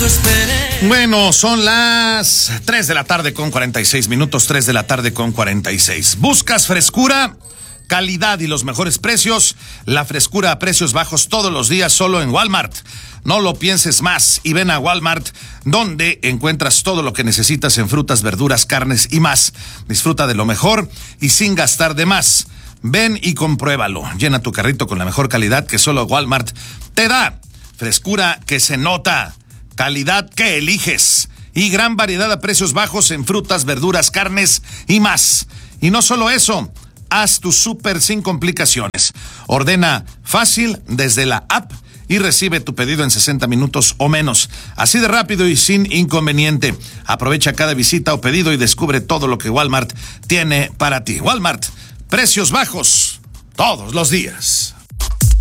Bueno, son las 3 de la tarde con 46 minutos, 3 de la tarde con 46. ¿Buscas frescura, calidad y los mejores precios? La frescura a precios bajos todos los días solo en Walmart. No lo pienses más y ven a Walmart, donde encuentras todo lo que necesitas en frutas, verduras, carnes y más. Disfruta de lo mejor y sin gastar de más. Ven y compruébalo. Llena tu carrito con la mejor calidad que solo Walmart te da. Frescura que se nota, calidad que eliges y gran variedad a precios bajos en frutas, verduras, carnes y más. Y no solo eso, haz tu súper sin complicaciones. Ordena fácil desde la app y recibe tu pedido en 60 minutos o menos. Así de rápido y sin inconveniente. Aprovecha cada visita o pedido y descubre todo lo que Walmart tiene para ti. Walmart, precios bajos todos los días.